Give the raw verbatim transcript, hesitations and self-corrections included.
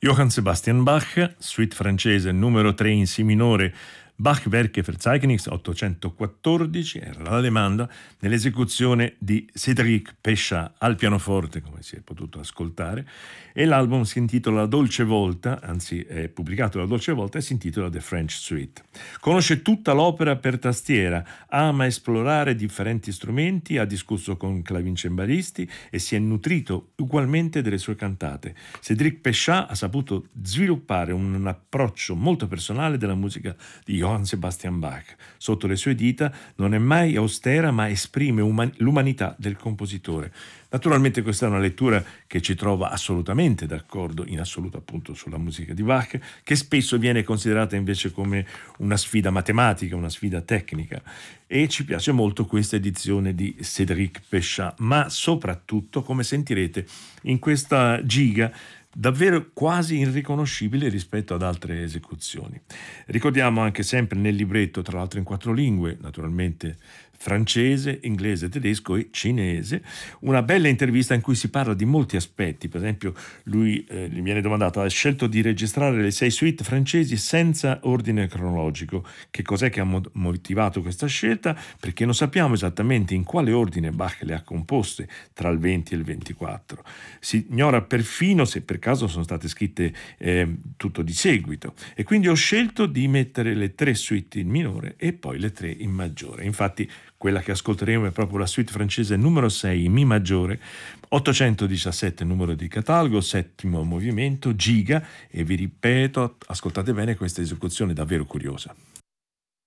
Johann Sebastian Bach, suite francese numero tre in Si minore, Bach-Werke Verzeichnis ottocentoquattordici, era la domanda, nell'esecuzione di Cédric Péchat al pianoforte, come si è potuto ascoltare, e l'album si intitola La Dolce Volta, anzi è pubblicato La Dolce Volta e si intitola The French Suite. Conosce tutta l'opera per tastiera, ama esplorare differenti strumenti, ha discusso con clavincembalisti e si è nutrito ugualmente delle sue cantate. Cédric Péchat ha saputo sviluppare un approccio molto personale della musica di Johann Sebastian Bach. Sotto le sue dita non è mai austera, ma esprime uman- l'umanità del compositore. Naturalmente questa è una lettura che ci trova assolutamente d'accordo, in assoluto appunto sulla musica di Bach, che spesso viene considerata invece come una sfida matematica, una sfida tecnica. E ci piace molto questa edizione di Cédric Péchat, ma soprattutto, come sentirete, in questa giga davvero quasi irriconoscibile rispetto ad altre esecuzioni. Ricordiamo anche sempre nel libretto, tra l'altro in quattro lingue, naturalmente francese, inglese, tedesco e cinese, una bella intervista in cui si parla di molti aspetti. Per esempio, lui eh, gli viene domandato: ha scelto di registrare le sei suite francesi senza ordine cronologico. Che cos'è che ha motivato questa scelta? Perché non sappiamo esattamente in quale ordine Bach le ha composte tra il venti e il ventiquattro. Si ignora perfino se per caso sono state scritte eh, tutto di seguito, e quindi ho scelto di mettere le tre suite in minore e poi le tre in maggiore. Infatti quella che ascolteremo è proprio la suite francese numero sei in Mi maggiore, ottocentodiciassette numero di catalogo, settimo movimento, giga, e vi ripeto, ascoltate bene questa esecuzione davvero curiosa.